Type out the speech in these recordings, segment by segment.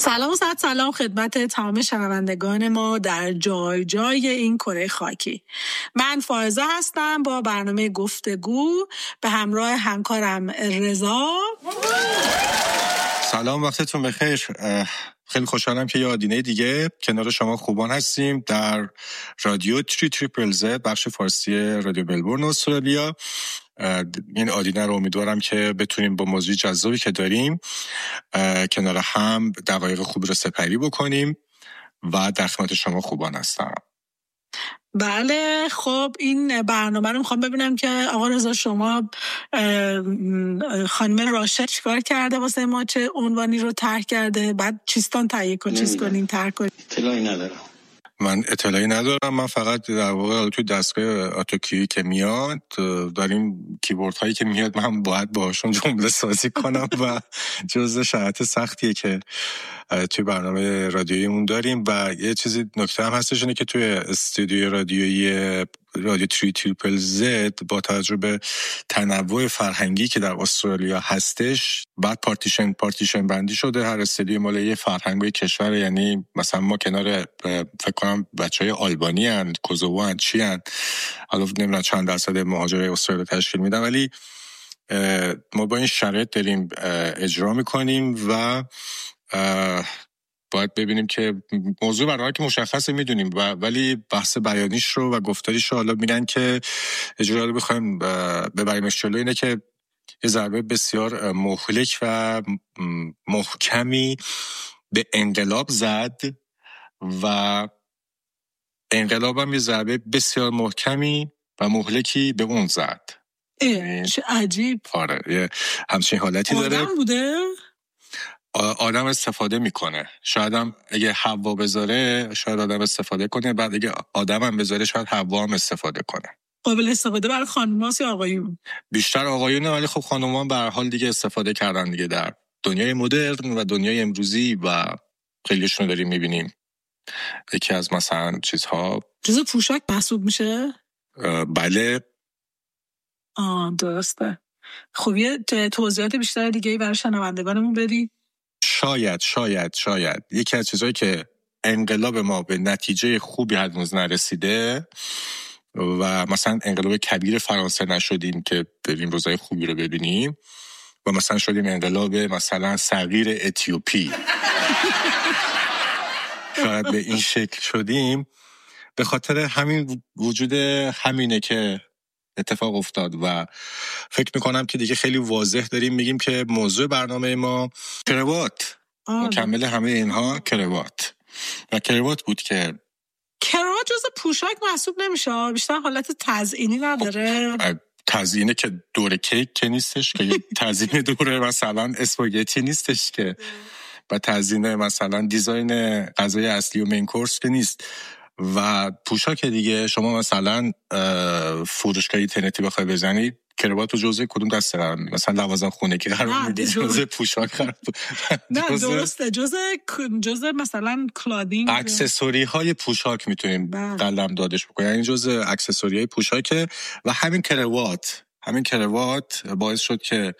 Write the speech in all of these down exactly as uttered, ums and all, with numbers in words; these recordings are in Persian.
سلام و صد سلام خدمت تمام شنوندگان ما در جای جای این کره خاکی. من فائزه هستم با برنامه گفتگو به همراه همکارم رضا. سلام، وقتتون بخیر. خیلی خوشحالم که یه آدینه دیگه کنار شما خوبان هستیم در رادیو تری تریپل زد، بخش فارسی رادیو ملبورن استرالیا. این آدینه رو امیدوارم که بتونیم با موضوع جذابی که داریم کنار هم دقایق خوبی رو سپری بکنیم و در خدمت شما خوبان هستم. بله، خب این برنامه رو میخوام ببینم که آقا رضا شما خانم راشد چیکار کرده واسه ما، چه عنوانی رو طرح کرده، بعد چیستان تهیه کن چیز کنیم طرح کنیم. اطلاعی ندارم. من اطلاعی ندارم. من فقط در واقع توی دستگاه اتوکیوی که میاد داریم کیبورد هایی که میاد من باید باشون جمله سازی کنم و جزء شرایط سختیه که توی برنامه رادیویمون داریم. و یه چیزی نکته هم هستش اینه که توی استودیو رادیویی رادیو تری تریپل زد با توجه به تنوع فرهنگی که در استرالیا هستش بعد پارتیشن پارتیشن بندی شده. هر استودیو مال یه فرهنگی کشور، یعنی مثلا ما کنار فکر کنم بچهای آلبانی ان، کوزوو ان، چی ان، حالا نمیدونم چند درصد مهاجرای استرالیا تشکیل میدن، ولی ما با این شرایط داریم اجرا میکنیم و باید ببینیم که موضوع برنامه که مشخصه میدونیم و ولی بحث بیانیش رو و گفتاریش رو حالا میگن که اجرا رو بخوایم ببریمش جلو اینه که یه ضربه بسیار مهلک و محکمی به انقلاب زد و انقلاب هم یه ضربه بسیار محکمی و مهلکی به اون زد. چه عجیب. آره، یه همچین حالتی داره. آدم بوده؟ آدم استفاده میکنه. شاید هم اگه حوا بذاره شاید آدم استفاده کنه، بعد اگه آدم هم بذاره شاید حوا هم استفاده کنه. قابل استفاده برای خانم‌هاست یا آقایون؟ بیشتر آقایونه، ولی خب خانم‌ها به هر حال دیگه استفاده کردن دیگه در دنیای مدرن و دنیای امروزی و خیلیشون رو داریم میبینیم. یکی از مثلا چیزها جزء پوشاک محسوب میشه؟ بله. آه درسته. خب یه توضیحات بیشتر دیگه برای شنوندگانمون بدی؟ شاید شاید شاید یکی از چیزهایی که انقلاب ما به نتیجه خوبی هنوز نرسیده و مثلا انقلاب کبیر فرانسه نشدیم که بریم روزای خوبی رو ببینیم و مثلا شدیم انقلاب مثلا صغیر اتیوپی شاید به این شکل شدیم به خاطر همین وجود همینه که اتفاق افتاد. و فکر میکنم که دیگه خیلی واضح داریم میگیم که موضوع برنامه ما کروات، مکمل همه اینها کروات و کروات بود که کروات جز پوشاک محسوب نمیشه، بیشتر حالت تزیینی نداره. تزیینه که دور کیک که نیستش که تزیین دور مثلا اسپاگتی نیستش که و تزیین مثلا دیزاین غذای اصلی و مین کورس که نیست. و پوشاک دیگه شما مثلا فروشگاه اینترنتی بخوای بزنید کروات رو جزء کدوم دسته قرار میدید؟ مثلا لوازم خونگی قرار میدید، جزء پوشاک قرار نه درسته، جزء جزء مثلا کلادینگ، اکسسوری های پوشاک میتونیم قلم دادش بکنیم، یعنی جزء اکسسوری های پوشاکه. و همین کروات همین کروات باعث شد که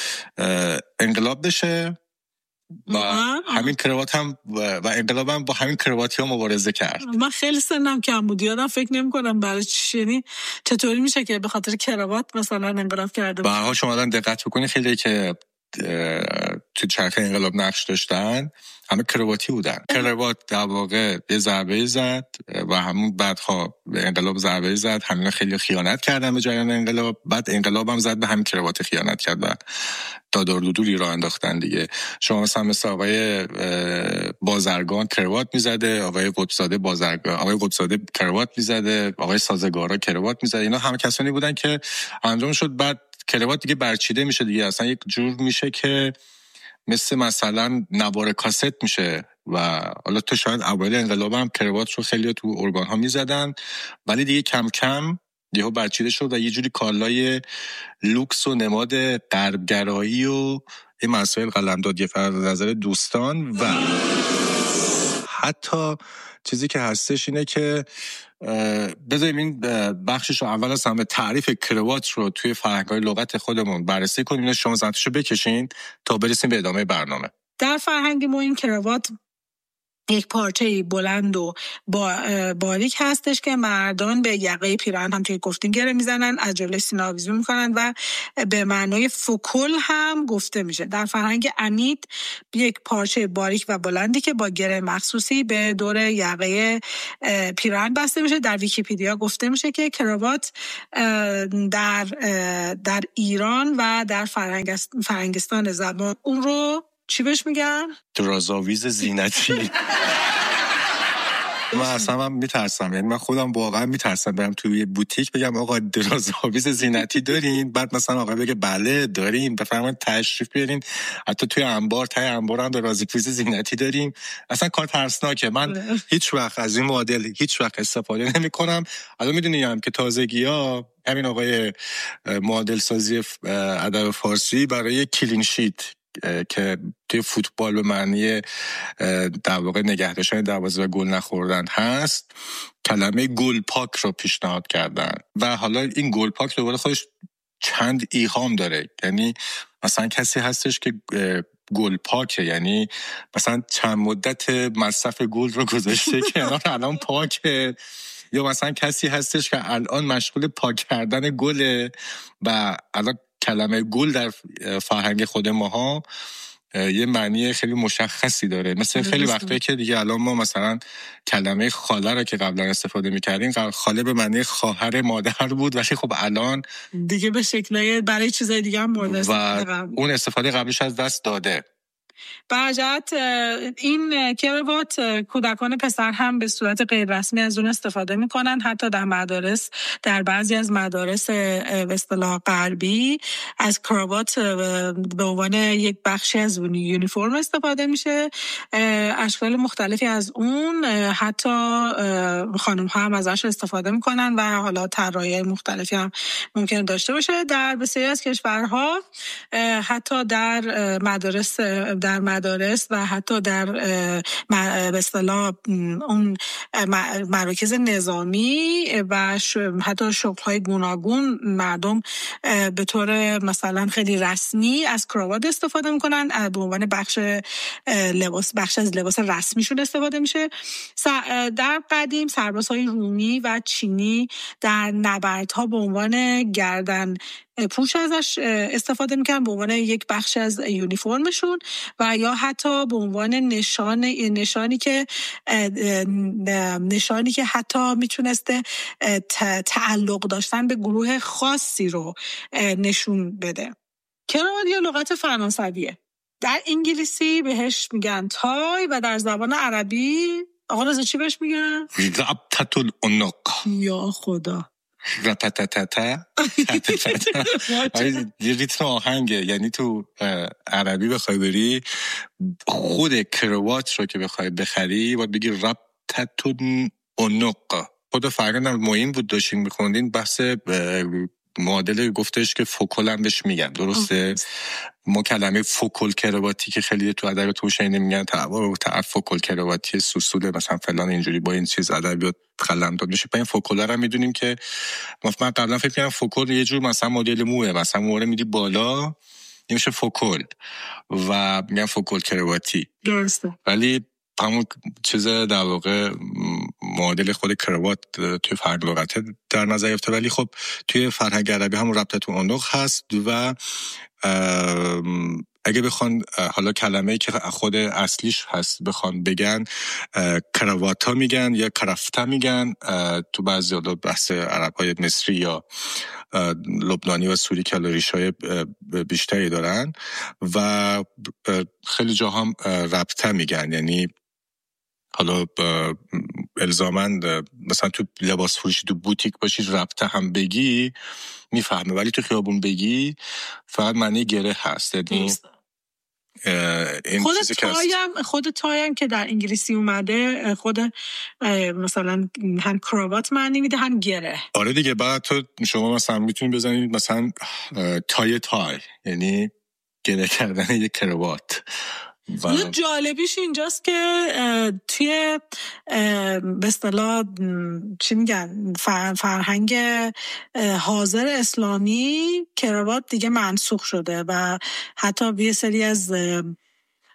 انقلاب بشه و همین کروات هم و انقلاب هم با همین کرواتی ها مبارزه کرد. من خیلی سنم کم بود، یادم فکر نمی کنم برای چی، یعنی چطوری میشه که به خاطر کروات مثلا انقلاب کرده باشه. به هر حال شما الان دقت بکنید خیلی که تو چرخه انقلاب نقش داشتن همه کرواتی بودن. کروات در واقع یه ضربه زد و همون بعدها به انقلاب ضربه زد. همین خیلی خیانت کردن به جریان انقلاب، بعد انقلاب هم زد به همین کروات خیانت کرد و داداردودولی را انداختن دیگه. شما مثلا مثل آقای بازرگان کروات میزده، آقای قطبزاده بازرگان آقای قطبزاده کروات میزده، آقای سازگارا کروات میزده. اینا همه کسانی بودن که انجام شد بعد کروات دیگه برچیده میشه دیگه، اصلا یک جور میشه که مثل مثلا نوار کاست میشه. و حالا تو شاید اوایل انقلاب هم کروات رو خیلی تو ارگان ها میزدن، ولی دیگه کم کم یهو برچیده شد و یه جوری کالای لوکس و نماد غربگرایی و این مسائل قلمداد یه فرد نظر دوستان. و حتی چیزی که هستش اینه که بذاریم این بخشش رو اول از همه تعریف کروات رو توی فرهنگ‌های لغت خودمون بررسی کنیم، شما زحمتشو بکشین تا برسیم به ادامه برنامه. در فرهنگ ما این کراوات یک پارچه بلند و با باریک هستش که مردان به یقه پیراهن هم توی گفتیم گره میزنن، از جلوی سینه آویزون میکنن و به معنای فکل هم گفته میشه. در فرهنگ امید یک پارچه باریک و بلندی که با گره مخصوصی به دور یقه پیراهن بسته میشه. در ویکی‌پدیا گفته میشه که کراوات در در ایران و در فرنگستان زبان اون رو چی بهش میگن؟ درازآویز زینتی. من اصلا من میترسم، یعنی من خودم واقعا میترسم برم توی بوتیک بگم آقا درازآویز زینتی دارین، بعد مثلا آقا بگه بله داریم، بفرمایید تشریف بیارین، حتی توی انبار تای انبار هم درازآویز زینتی داریم. اصلا کار ترسناکه. من هیچ وقت از این مدل هیچ وقت استفاده نمیکنم. الان میدونیم که تازگی‌ها همین آقای معادل سازی ادب فارسی برای کلین شیت که توی فوتبال به معنی در واقع نگه داشتن دروازه و گل نخوردن هست، کلمه گل پاک رو پیشنهاد کردن و حالا این گل پاک دوباره خودش چند ایهام داره. یعنی مثلا کسی هستش که گل پاکه، یعنی مثلا چند مدت مصرف گل رو گذاشته کنار الان پاکه، یا مثلا کسی هستش که الان مشغول پاک کردن گله و الان کلمه گل در فرهنگ خود ماها یه معنی خیلی مشخصی داره. مثل خیلی وقته که دیگه الان ما مثلا کلمه خاله رو که قبلا استفاده می‌کردیم، خاله به معنی خواهر مادر بود، ولی خب الان دیگه به شکلای برای چیزای دیگه هم مورد استفاده و اون استفاده قبلش از دست داده. برجت این کراوات کودکان پسر هم به صورت غیر رسمی از اون استفاده میکنن، حتی در مدارس، در بعضی از مدارس به اصطلاح غربی از کراوات به عنوان یک بخشی از یونیفرم استفاده میشه. اشکال مختلفی از اون حتی خانم ها هم ازش استفاده میکنن و حالا طراحی مختلفی هم ممکنه داشته باشه. در بسیاری از کشورها حتی در مدارس در مدارس و حتی در به اصطلاح اون مراکز نظامی و حتی شغل‌های گوناگون مردم به طور مثلا خیلی رسمی از کراوات استفاده میکنن، به عنوان بخش لباس بخش از لباس رسمیشون استفاده میشه. در قدیم سربازهای رومی و چینی در نبردها به عنوان گردن پوش ازش استفاده میکنن، به عنوان یک بخش از یونیفرمشون، و یا حتی به عنوان نشان نشانی که نشانی که حتی میتونسته تعلق داشتن به گروه خاصی رو نشون بده. کراوات یا لغت فرانسویه. در انگلیسی بهش میگن تای و در زبان عربی آقا رضا چی بهش میگن؟ ربطة العنق. یا خدا. رتتتتا یه ریتم آهنگه. یعنی تو عربی بخوای بری خود کراوات رو که بخوای بخری باید بگی ربطة العنق. خود فرقا مهم بود داشتین میخوندین بحث معادل گفتش که فوکل هم بهش میگن، درسته؟ ما کلمه فوکل کرواتی که خیلی تو ادبیات حسینی میگن تعبیر تعبیر فوکل کرواتی سوسوله مثلا فلان اینجوری با این چیز ادبیات قلمداد میشه. با این فوکولا رو میدونیم که من قبلا فکر کردم فوکل یه جور مثلا مدل موه، مثلا موره میدی بالا میشه فوکل و میگن فوکل کرواتی، درسته. ولی همون چیز در واقع معادل خود کراوات توی فرهنگ لغت در نظر گرفته، ولی خب توی فرهنگ عربی همون ربطة العنق هست و اگه بخوان حالا کلمه‌ای که خود اصلیش هست بخوان بگن کراواتا میگن یا کرافتا میگن. تو بعضی حالا بحث عرب‌های مصری یا لبنانی و سوری که ریشه‌های بیشتری دارن و خیلی جا هم ربطه میگن، یعنی حالا الزاماً مثلا تو لباس فروشی تو بوتیک باشی ربطه هم بگی میفهمه، ولی تو خیابون بگی فقط معنی گره هست. یعنی خود تایم خود تایم که در انگلیسی اومده خود مثلا هم کراوات معنی میده هم گره. آره دیگه. بعد تو شما مثلا میتونید بزنید مثلا تای تای یعنی گره کردن یک کراوات. و جالبیش اینجاست که توی به اصطلاح چی میگن فرهنگ حاضر اسلامی کراوات دیگه منسوخ شده و حتی یه سری از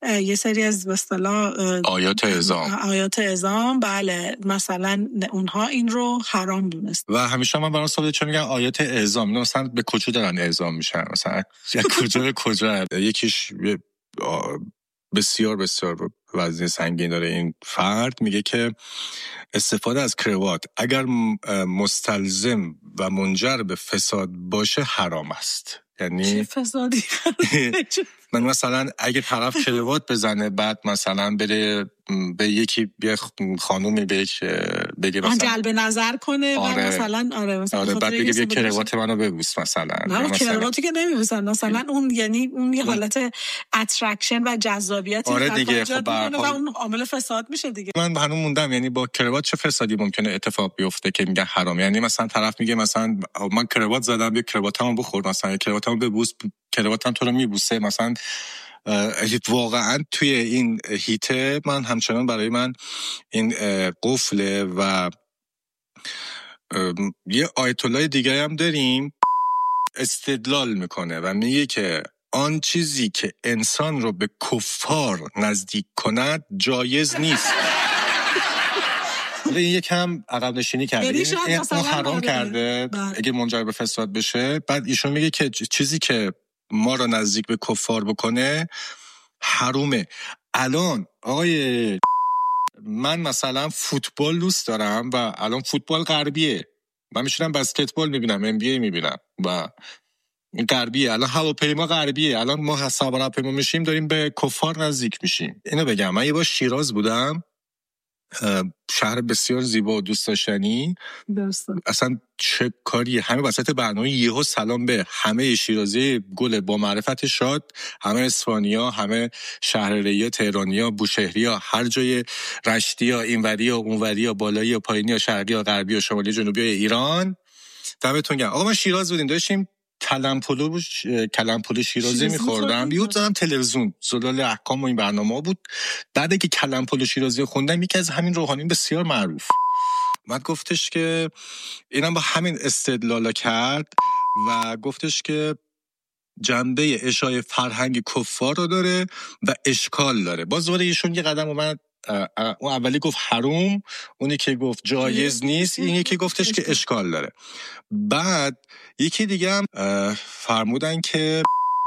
یه سری از به اصطلاح آیات اعزام آیات اعزام بله مثلا اونها این رو حرام دونست. و همیشه من برام سوال چون میگن آیات اعزام مثلا به کجا دارن اعزام میشن، مثلا کجا به کجا؟ یکیش بسیار بسیار وزن سنگین داره این فرد، میگه که استفاده از کروات اگر مستلزم و منجر به فساد باشه حرام است. یعنی چه فسادی؟ من مثلا اگه طرف کروات بزنه بعد مثلا بره به یکی بیا خانومی بهش بگه مثلا جلب نظر کنه آره. بعد مثلا آره مثلا آره بعد بگه بیا کروات منو ببوس مثلا. نه کرواتی که نمیبوسن مثلا اون یعنی اون یه حالت اترکشن و جذابیتی آره دیگه خب و اون عامل فساد میشه دیگه. من هنوز موندم یعنی با کروات چه فسادی ممکنه اتفاق بیفته که میگه حرام؟ یعنی مثلا طرف میگه مثلا من کروات زدم بیا کرواتمو بخور، مثلا کرواتمو ببوس، کرواتم تو رو میبوسه مثلا. واقعا توی این هیته من همچنان برای من این قفله. و یه آیت الله دیگه هم داریم استدلال میکنه و میگه که آن چیزی که انسان رو به کفار نزدیک کند جایز نیست. این یکم عقب نشینی کرده، این حرام کرده اگه منجر به فساد بشه. بعد ایشون میگه که چیزی که ما رو نزدیک به کفار بکنه حرومه. الان آقای من مثلا فوتبال دوست دارم و الان فوتبال غربیه، من میشونم بسکتبال میبینم، ام بی ای میبینم و این غربیه. الان هواپیما غربیه، الان ما سوار هواپیما میشیم داریم به کفار نزدیک میشیم. اینو بگم من یه بار شیراز بودم، شهر بسیار زیبا و دوست داشتنی. اصلا چه کاریه، همه وسط برنامه یهو سلام به همه شیرازی گل با معرفت شاد، همه اصفهانیا، همه شهرریا، تهرانیا، بوشهریا، هر جای رشتیا، اینوریا، اونوریا، بالایی و پایینی، شرقی و غربی و شمالی جنوبی ایران. دمتون گرم. آقا ما شیراز بودیم، داشتیم کلمپلو کلمپلو شیرازی می‌خوردم، یهو دیدم تلویزیون زلال احکام و این برنامه بود. بعد که کلمپلو شیرازی خوندم یکی از همین روحانیون بسیار معروف اومد گفتش که اینم با همین استدلالا کرد و گفتش که جنبه اشاعه فرهنگ کفار رو داره و اشکال داره. باز دوباره ایشون یه قدم اومد، اون اولی گفت حروم، اونی که گفت جایز نیست، این یکی گفتش که اشکال داره. بعد یکی دیگه هم فرمودن که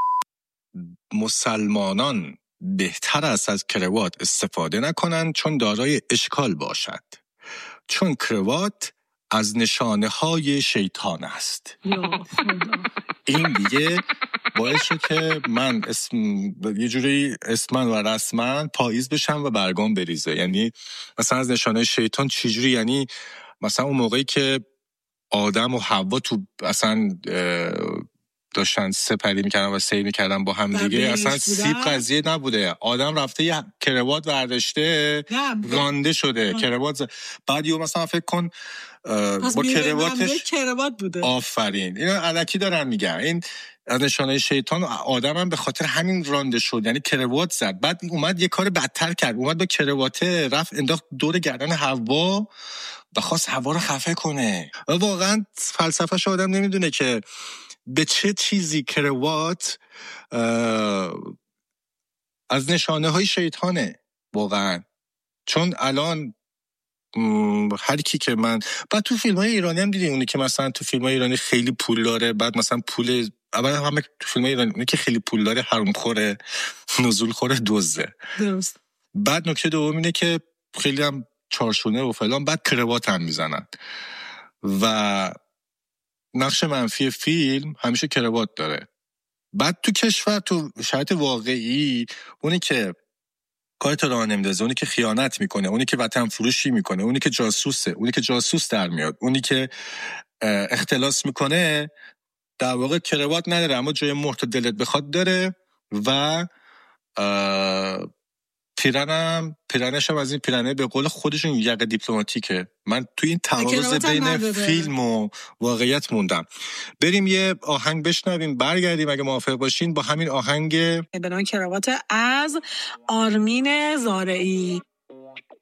مسلمانان بهتر است از کروات استفاده نکنن چون دارای اشکال باشد، چون کروات از نشانه های شیطان است. این دیگه باعث شد که من اسم یه جوری اسمن و رسمن پاییز بشم و برگام بریزه. یعنی مثلا از نشانه شیطان چجوری؟ یعنی مثلا اون موقعی که آدم و حوا تو اصلا داشتن سپری میکردن و سیر میکردن با هم دیگه، اصلا سیب قضیه نبوده. آدم رفته یه کروات ورداشته رانده شده کروات ز... بعد یه مثلا فکر کن با کرواتش کروات بوده. آفرین، اینو الکی دارن میگن. این از نشانه شیطان. آدم هم به خاطر همین رانده شد، یعنی کروات زد. بعد اومد یه کار بدتر کرد، اومد با کرواته رفت انداخت دور گردن حوا و خواست حوا رو خفه کنه. واقعا فلسفه‌ش آدم نمیدونه که به چه چیزی کروات از نشانه های شیطانه واقعا. چون الان هر کی که من بعد تو فیلم های ایرانی هم دیدیم اونی که مثلا تو فیلم های ایرانی خیلی پول داره، بعد مثلا پول اول همه تو فیلم های ایرانی اونی که خیلی پول داره حرام خوره، نزول خوره، دزده. درست. بعد نکته دوم اینه که خیلی هم چارشونه و فلان، بعد کروات هم میزنن و نقش منفی فیلم همیشه کروات داره. بعد تو کشور تو شرایط واقعی اونی که کارت راه نمیندازه، اونی که خیانت میکنه، اونی که وطن فروشی میکنه، اونی که جاسوسه، اونی که جاسوس در میاد، اونی که اختلاس میکنه، در واقع کروات نداره اما جای مهر دلت بخواد داره. و پیرنم پیرنش هم از این پیرنه به قول خودشون یقه دیپلماتیکه. من توی این تعارض بین فیلم و واقعیت موندم. بریم یه آهنگ بشنویم برگردیم اگه موافق باشین با همین آهنگ به نام کروات از آرمین زارعی.